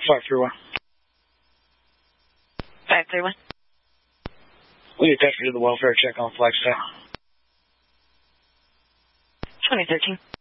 531. 531. We attach to the welfare check on Flagstaff. 2013.